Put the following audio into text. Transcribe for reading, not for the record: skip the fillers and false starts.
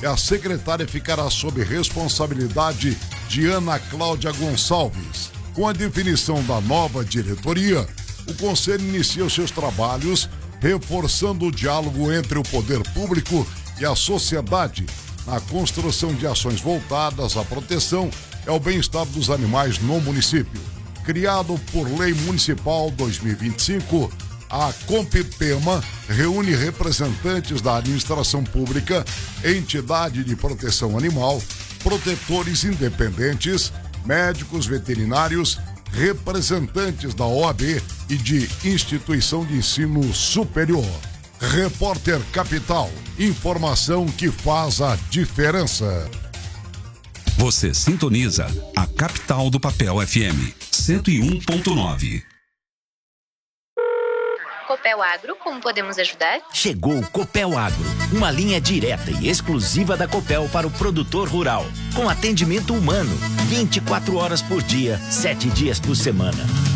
e a secretária ficará sob responsabilidade de Ana Cláudia Gonçalves. Com a definição da nova diretoria, o Conselho inicia os seus trabalhos, reforçando o diálogo entre o poder público e a sociedade na construção de ações voltadas à proteção e ao bem-estar dos animais no município. Criado por Lei Municipal 2025, a Compipema reúne representantes da administração pública, entidade de proteção animal, protetores independentes, médicos veterinários, representantes da OAB e de instituição de ensino superior. Repórter Capital, informação que faz a diferença. Você sintoniza a Capital do Papel FM 101.9. Copel Agro, como podemos ajudar? Chegou o Copel Agro, uma linha direta e exclusiva da Copel para o produtor rural, com atendimento humano, 24 horas por dia, 7 dias por semana.